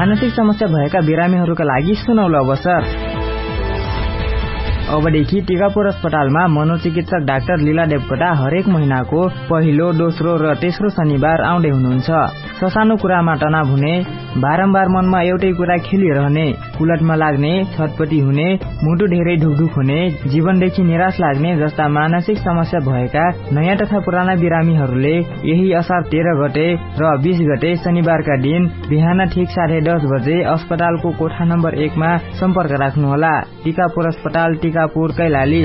मानसिक समस्या भएका बिरामीहरूका लागि सुनौलो अवसर। अबदेखि टिकापुर अस्पतालमा मनोचिकित्सक डाक्टर लीला देवकोटा हरेक महिनाको पहिलो, दोस्रो र तेस्रो शनिबार आउँदै हुनुहुन्छ। ससानो कुरामा तनाव हुने, बारम्बार मनमा एउटै कुरा खेलिरहने, कुलटमा लाग्ने, छटपटी हुने, मुटु धेरै ढुकढुक हुने, जीवनदेखि निराश लाग्ने जस्ता मानसिक समस्या भएका नयाँ तथा पुराना बिरामीहरूले यही असार 13 गते र 20 गते शनिबारका दिन बिहान ठिक 10:30 बजे अस्पतालको कोठा नम्बर 1 मा सम्पर्क राख्नुहोला। टिकापुर अस्पताल, टिकापुर, कैलाली।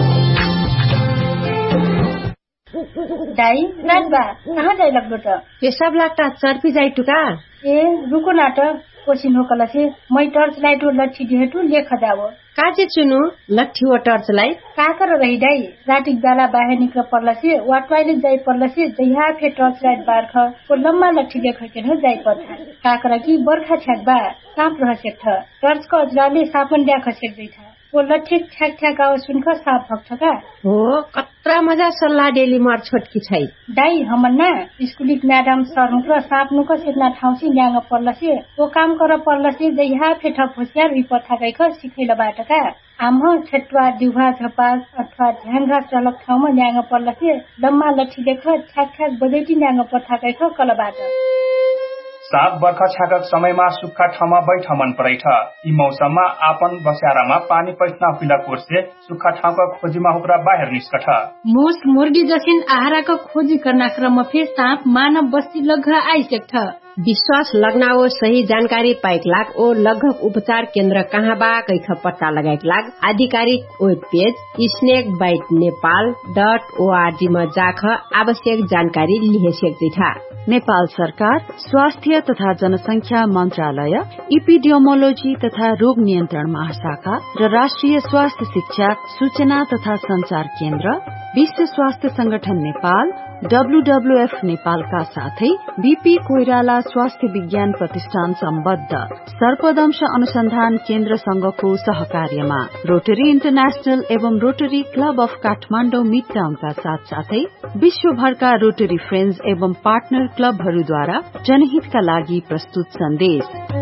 दाई नाचबा कहाँ जाई लाग्दो त? पेशाब लाग्दा चर्पी जाई टुका। रुको ना त कोसिन हो कलसे मै टर्च लाइट और लट्ठी दिहेटु लेख जाव। काचे चुनु लट्ठी व टर्च लाइट का कर रही दाई रातिक बेला बाहिर निक्ल पर्लसे वा टॉयलेट जाई पर्लसे जया फे टर्च लाइट बारख को लम्बा लट्ठी लेख के न जाई पर्छ। का कर कि बर्खा छ्याक बा साप रहसे थ टर्च को अजराले सापन द्या खसेक दै छ। वो लट्ठी ठ्याक ठ्याक आवाज सुनख साप भक्छ का हो। कत्रा मजा सल्लाह डेली मार छोटकी छै दाई हमन्ना स्कुलिक म्याडम सर नुक साप नुक सेतना ठाउँसी ल्याङ पर्लसे वो काम कर पर्लसे जया फे ठप होसियार रि पठाकै ख सिखैला बाटका आम छटवा दिउहा झपास अथवा झ्याङ्गा चलक ठाउँमा ल्याङ पर्लसे लम्मा लट्ठी देख ठ्याक ठ्याक बजेटी ल्याङ पठाकै ख कलबाट। साप बर्खा छ्याकक समयमा सुक्खा ठाउँमा बैठ मन परेछ। यी मौसममा आपन बस्यारामा पानी पैठना हुइला कोर्से सुक्खा ठाउँका खोजीमा हुक्रा बाहिर निस्कठ। मुस मुर्गी जसिन आहाराको खोजी गर्न क्रम फे साप मानव बस्ती लग्घ आइसक्छ। विश्वास लगना ओ सही जानकारी पाइक लाग ओ लघु उपचार केन्द्र कहाँ बा कैख पत्ता लगाइक लाग आधिकारिक वेब पेज snakebitenepal.org मा जाख आवश्यक जानकारी लिहे सक्छिथा। नेपाल सरकार, स्वास्थ्य तथा जनसंख्या मन्त्रालय, इपिडियोमोलोजी तथा रोग नियन्त्रण महाशाखा र राष्ट्रिय स्वास्थ्य शिक्षा सूचना तथा संचार केन्द्र, विश्व स्वास्थ्य संगठन नेपाल, WWF नेपालका साथै बीपी कोइराला स्वास्थ्य विज्ञान प्रतिष्ठान सम्बद्ध सर्पदंश अनुसन्धान केन्द्र संघको सहकार्यमा रोटरी इन्टरनेशनल एवं रोटरी क्लब अफ काठमाडौँ मिडटाउनका साथसाथै विश्वभरका रोटरी फ्रेन्ड्स एवं पार्टनर क्लबहरूद्वारा जनहितका लागि प्रस्तुत सन्देश।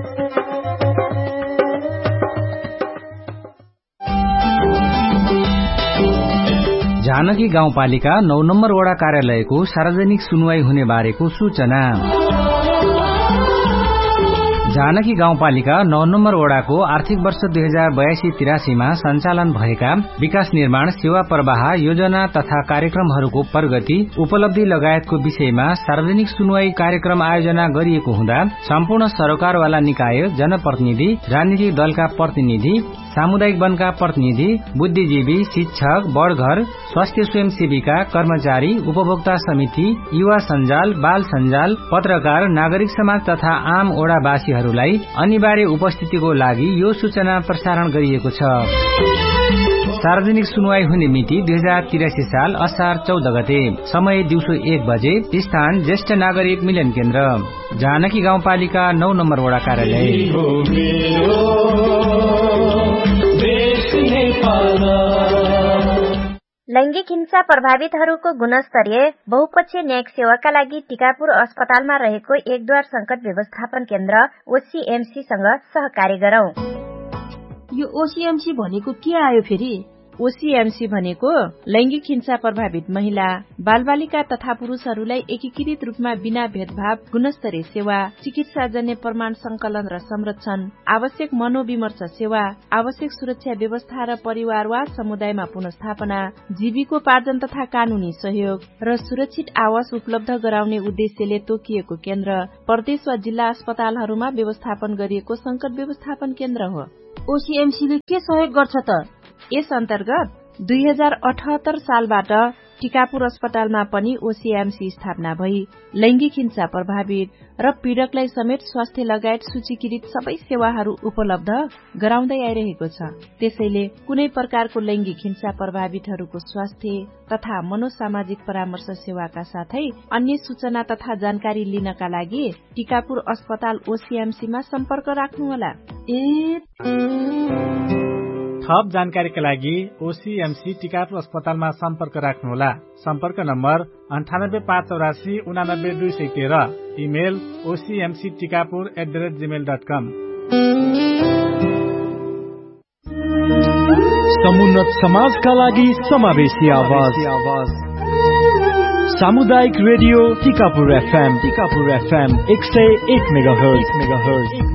जानकी गाउँपालिका 9 नम्बर वडा कार्यालयको सार्वजनिक सुनवाई हुने बारेको सूचना। जानकी गाउँपालिका 9 नम्बर वडाको आर्थिक वर्ष 2082-83 मा सञ्चालन भएका विकास निर्माण, सेवा प्रवाह, योजना तथा कार्यक्रमहरूको प्रगति, उपलब्धि लगायतको विषयमा सार्वजनिक सुनवाई कार्यक्रम आयोजना गरिएको हुँदा सम्पूर्ण सरकारवाला निकाय, जनप्रतिनिधि, राजनीतिक दलका प्रतिनिधि, सामुदायिक वनका प्रतिनिधि, बुद्धिजीवी, शिक्षक, बडघर, स्वास्थ्य स्वयंसेविका, कर्मचारी, उपभोक्ता समिति, युवा सञ्जाल, बाल सञ्जाल, पत्रकार, नागरिक समाज तथा आम ओडावासीहरूलाई अनिवार्य उपस्थितिको लागि यो सूचना प्रसारण गरिएको छ। सार्वजनिक सुनवाई हुने मिति 2083 साल असार 14 गते, समय दिउँसो 1 बजे, स्थान ज्येष्ठ नागरिक मिलन केन्द्र, जानकी गाउँपालिका 9 नम्बर वडा कार्यालय। लैंगिक हिंसा प्रभावितहरूको गुणस्तरीय बहुपक्षीय न्यायिक सेवाका लागि टिकापुर अस्पतालमा रहेको एकद्वार संकट व्यवस्थापन केन्द्र ओसीएमसीसँग सहकार्य गरौं। यो ओसीएमसी भनेको के आयो फेरि? ओसीएमसी भनेको लैंगिक हिंसा प्रभावित महिला, बालबालिका तथा पुरुषहरूलाई एकीकृत रूपमा बिना भेदभाव गुणस्तरीय सेवा, चिकित्साजन्य प्रमाण संकलन र संरक्षण, आवश्यक मनोविमर्श सेवा, आवश्यक सुरक्षा व्यवस्था र परिवार वा समुदायमा पुनर्स्थापना, जीविकोपार्जन तथा कानूनी सहयोग र सुरक्षित आवास उपलब्ध गराउने उद्देश्यले तोकिएको केन्द्र प्रदेश वा जिल्ला अस्पतालहरूमा व्यवस्थापन गरिएको संकट व्यवस्थापन केन्द्र हो। ओसीएमसीले के सहयोग गर्छ त? यस अन्तर्गत 2078 सालबाट टिकापुर अस्पतालमा पनि ओसीएमसी स्थापना भई लैंगिक हिंसा प्रभावित र पीड़कलाई समेत स्वास्थ्य लगायत सूचीकृत सबै सेवाहरू उपलब्ध गराउँदै आइरहेको छ। त्यसैले कुनै प्रकारको लैंगिक हिंसा प्रभावितहरूको स्वास्थ्य तथा मनोसामाजिक परामर्श सेवाका साथै अन्य सूचना तथा जानकारी लिनका लागि टिकापुर अस्पताल ओसीएमसी मा सम्पर्क राख्नुहोला। थप जानकारीका लागि ओसीएमसी टिकापुर अस्पतालमा सम्पर्क राख्नुहोला। सम्पर्क नम्बर 9858849213। Email ocmctikapur@gmail.com। समुन्नत समाजका लागि समावेशी आवाज सामुदायिक रेडियो टिकापुर FM 101 मेगाहर्ज।